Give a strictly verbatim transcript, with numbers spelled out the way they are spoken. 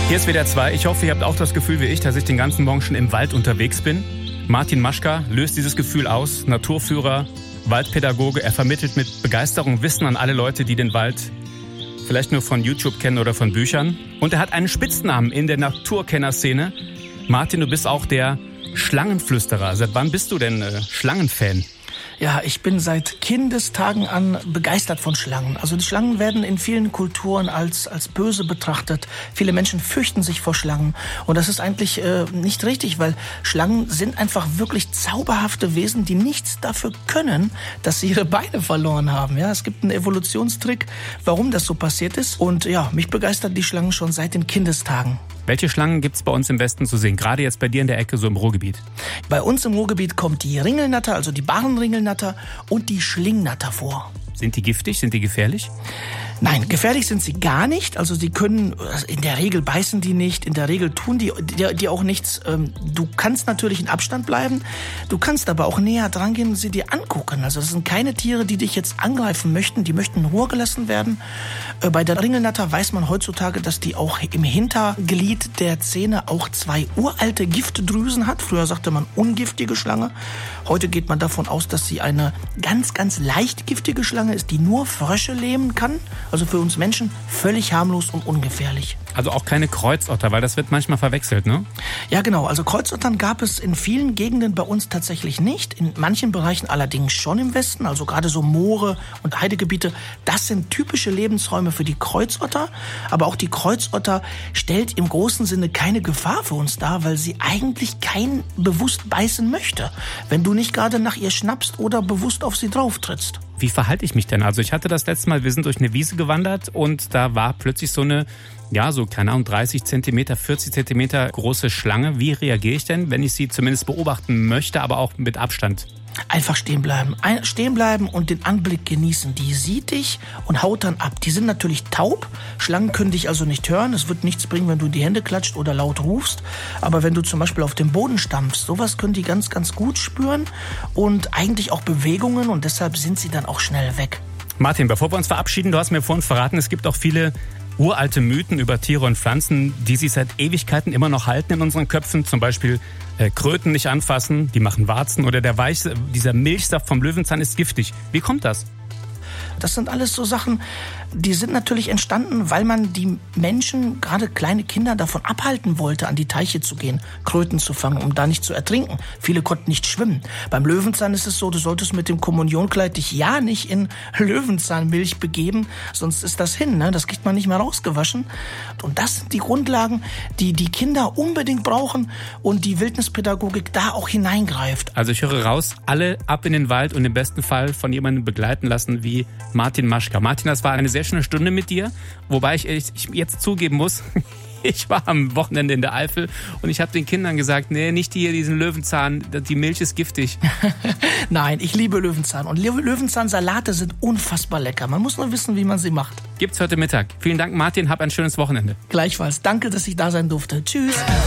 Hier ist W D R zwei. Ich hoffe, ihr habt auch das Gefühl wie ich, dass ich den ganzen Morgen schon im Wald unterwegs bin. Martin Maschka löst dieses Gefühl aus. Naturführer, Waldpädagoge. Er vermittelt mit Begeisterung Wissen an alle Leute, die den Wald vielleicht nur von YouTube kennen oder von Büchern. Und er hat einen Spitznamen in der Naturkennerszene. Martin, du bist auch der Schlangenflüsterer. Seit wann bist du denn äh, Schlangenfan? Ja, ich bin seit Kindestagen an begeistert von Schlangen. Also die Schlangen werden in vielen Kulturen als, als böse betrachtet. Viele Menschen fürchten sich vor Schlangen. Und das ist eigentlich äh, nicht richtig, weil Schlangen sind einfach wirklich zauberhafte Wesen, die nichts dafür können, dass sie ihre Beine verloren haben. Ja, es gibt einen Evolutionstrick, warum das so passiert ist. Und ja, mich begeistert die Schlangen schon seit den Kindestagen. Welche Schlangen gibt's bei uns im Westen zu sehen? Gerade jetzt bei dir in der Ecke, so im Ruhrgebiet. Bei uns im Ruhrgebiet kommt die Ringelnatter, also die Barrenringelnatter und die Schlingnatter vor. Sind die giftig? Sind die gefährlich? Nein, gefährlich sind sie gar nicht. Also sie können, in der Regel beißen die nicht, in der Regel tun die, die, die auch nichts. Du kannst natürlich in Abstand bleiben, du kannst aber auch näher dran gehen und sie dir angucken. Also das sind keine Tiere, die dich jetzt angreifen möchten, die möchten in Ruhe gelassen werden. Bei der Ringelnatter weiß man heutzutage, dass die auch im Hinterglied der Zähne auch zwei uralte Giftdrüsen hat. Früher sagte man ungiftige Schlange. Heute geht man davon aus, dass sie eine ganz, ganz leicht giftige Schlange ist, die nur Frösche lähmen kann. Also für uns Menschen völlig harmlos und ungefährlich. Also auch keine Kreuzotter, weil das wird manchmal verwechselt, ne? Ja, genau. Also Kreuzottern gab es in vielen Gegenden bei uns tatsächlich nicht. In manchen Bereichen allerdings schon im Westen. Also gerade so Moore und Heidegebiete. Das sind typische Lebensräume für die Kreuzotter. Aber auch die Kreuzotter stellt im großen Sinne keine Gefahr für uns dar, weil sie eigentlich keinen bewusst beißen möchte, wenn du nicht gerade nach ihr schnappst oder bewusst auf sie drauf trittst. Wie verhalte ich mich denn? Also ich hatte das letzte Mal, wir sind durch eine Wiese gewandert und da war plötzlich so eine, ja so, keine Ahnung, dreißig Zentimeter, vierzig Zentimeter große Schlange. Wie reagiere ich denn, wenn ich sie zumindest beobachten möchte, aber auch mit Abstand? Einfach stehen bleiben. Ein, stehen bleiben und den Anblick genießen. Die sieht dich und haut dann ab. Die sind natürlich taub. Schlangen können dich also nicht hören. Es wird nichts bringen, wenn du die Hände klatscht oder laut rufst. Aber wenn du zum Beispiel auf dem Boden stampfst, sowas können die ganz, ganz gut spüren. Und eigentlich auch Bewegungen. Und deshalb sind sie dann auch schnell weg. Martin, bevor wir uns verabschieden, du hast mir vorhin verraten, es gibt auch viele uralte Mythen über Tiere und Pflanzen, die sich seit Ewigkeiten immer noch halten in unseren Köpfen. Zum Beispiel äh, Kröten nicht anfassen, die machen Warzen. Oder der weiche, dieser Milchsaft vom Löwenzahn ist giftig. Wie kommt das? Das sind alles so Sachen, die sind natürlich entstanden, weil man die Menschen, gerade kleine Kinder, davon abhalten wollte, an die Teiche zu gehen, Kröten zu fangen, um da nicht zu ertrinken. Viele konnten nicht schwimmen. Beim Löwenzahn ist es so, du solltest mit dem Kommunionkleid dich ja nicht in Löwenzahnmilch begeben, sonst ist das hin, ne? Das kriegt man nicht mehr rausgewaschen. Und das sind die Grundlagen, die die Kinder unbedingt brauchen und die Wildnispädagogik da auch hineingreift. Also ich höre raus, alle ab in den Wald und im besten Fall von jemandem begleiten lassen wie Martin Maschka. Martin, das war eine sehr schöne Stunde mit dir, wobei ich, ich jetzt zugeben muss, ich war am Wochenende in der Eifel und ich habe den Kindern gesagt, nee, nicht hier diesen Löwenzahn, die Milch ist giftig. Nein, ich liebe Löwenzahn und Löwenzahnsalate sind unfassbar lecker. Man muss nur wissen, wie man sie macht. Gibt's heute Mittag. Vielen Dank, Martin, hab ein schönes Wochenende. Gleichfalls. Danke, dass ich da sein durfte. Tschüss.